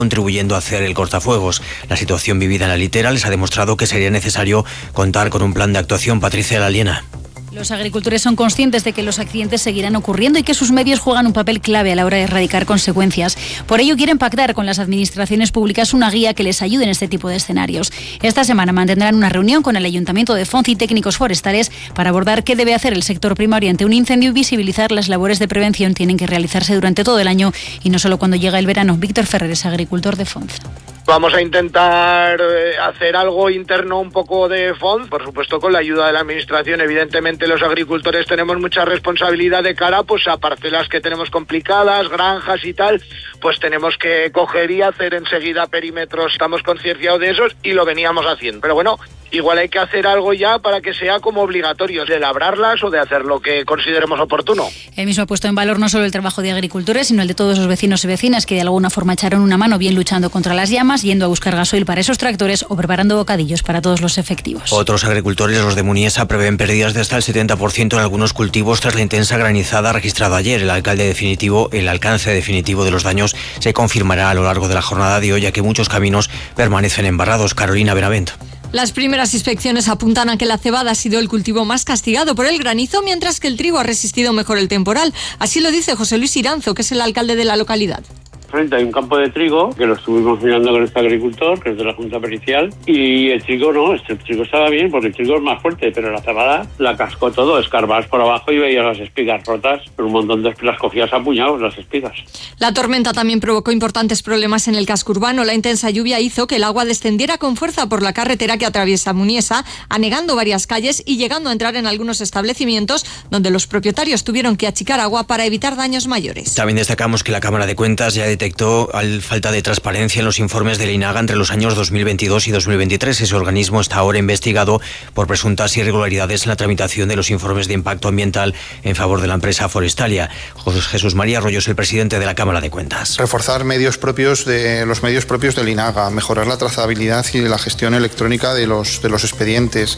contribuyendo a hacer el cortafuegos. La situación vivida en la litera les ha demostrado que sería necesario contar con un plan de actuación. Patricia Laliena. Los agricultores son conscientes de que los accidentes seguirán ocurriendo y que sus medios juegan un papel clave a la hora de erradicar consecuencias. Por ello quieren pactar con las administraciones públicas una guía que les ayude en este tipo de escenarios. Esta semana mantendrán una reunión con el Ayuntamiento de Fonz y técnicos forestales para abordar qué debe hacer el sector primario ante un incendio y visibilizar las labores de prevención tienen que realizarse durante todo el año y no solo cuando llega el verano. Víctor Ferrer es agricultor de Fonz. Vamos a intentar hacer algo interno un poco de Fonz, por supuesto con la ayuda de la administración. Evidentemente los agricultores tenemos mucha responsabilidad de cara pues a parcelas que tenemos complicadas, granjas y tal, pues tenemos que coger y hacer enseguida perímetros. Estamos concienciados de esos y lo veníamos haciendo. Pero bueno, igual hay que hacer algo ya para que sea como obligatorio, de labrarlas o de hacer lo que consideremos oportuno. Él mismo ha puesto en valor no solo el trabajo de agricultores, sino el de todos los vecinos y vecinas que de alguna forma echaron una mano bien luchando contra las llamas, yendo a buscar gasoil para esos tractores o preparando bocadillos para todos los efectivos. Otros agricultores, los de Muniesa, prevén pérdidas de hasta el 70% en algunos cultivos tras la intensa granizada registrada ayer. El alcance definitivo de los daños se confirmará a lo largo de la jornada de hoy, ya que muchos caminos permanecen embarrados. Carolina Benavent. Las primeras inspecciones apuntan a que la cebada ha sido el cultivo más castigado por el granizo, mientras que el trigo ha resistido mejor el temporal. Así lo dice José Luis Iranzo, que es el alcalde de la localidad. Frente hay un campo de trigo que lo estuvimos mirando con este agricultor, que es de la Junta Pericial, y el trigo no, el trigo estaba bien porque el trigo es más fuerte, pero la cebada la cascó todo, escarbabas por abajo y veías las espigas rotas, pero un montón de las cogías a puñados las espigas. La tormenta también provocó importantes problemas en el casco urbano. La intensa lluvia hizo que el agua descendiera con fuerza por la carretera que atraviesa Muniesa, anegando varias calles y llegando a entrar en algunos establecimientos donde los propietarios tuvieron que achicar agua para evitar daños mayores. También destacamos que la Cámara de Cuentas ya detectó falta de transparencia en los informes del INAGA entre los años 2022 y 2023. Ese organismo está ahora investigado por presuntas irregularidades en la tramitación de los informes de impacto ambiental en favor de la empresa Forestalia. Jesús María Arroyo es el presidente de la Cámara de Cuentas. Reforzar los medios propios del INAGA, mejorar la trazabilidad y la gestión electrónica de los expedientes,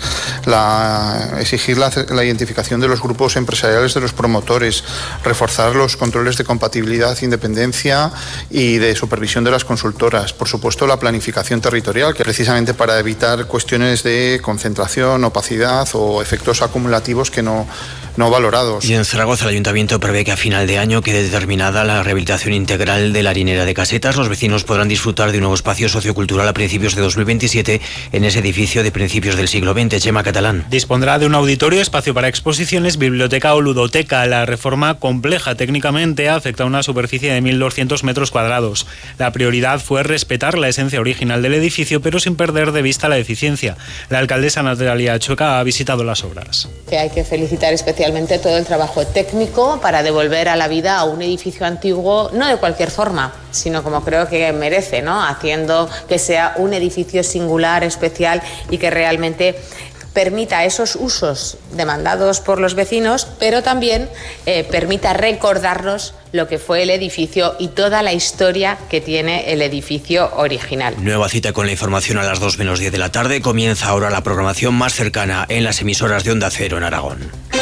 exigir la identificación de los grupos empresariales de los promotores, reforzar los controles de compatibilidad, independencia y de supervisión de las consultoras. Por supuesto, la planificación territorial, que precisamente para evitar cuestiones de concentración, opacidad o efectos acumulativos que no valorados. Y en Zaragoza el Ayuntamiento prevé que a final de año quede determinada la rehabilitación integral de la harinera de Casetas. Los vecinos podrán disfrutar de un nuevo espacio sociocultural a principios de 2027 en ese edificio de principios del siglo XX. Chema Catalán. Dispondrá de un auditorio, espacio para exposiciones, biblioteca o ludoteca. La reforma, compleja técnicamente, afecta a una superficie de 1.200 metros cuadrados. La prioridad fue respetar la esencia original del edificio, pero sin perder de vista la eficiencia. La alcaldesa Natalia Chueca ha visitado las obras. Que hay que felicitar especialmente todo el trabajo técnico para devolver a la vida a un edificio antiguo, no de cualquier forma, sino como creo que merece, ¿no? Haciendo que sea un edificio singular, especial y que realmente permita esos usos demandados por los vecinos, pero también permita recordarnos lo que fue el edificio y toda la historia que tiene el edificio original. Nueva cita con la información a las 2 menos 10 de la tarde. Comienza ahora la programación más cercana en las emisoras de Onda Cero en Aragón.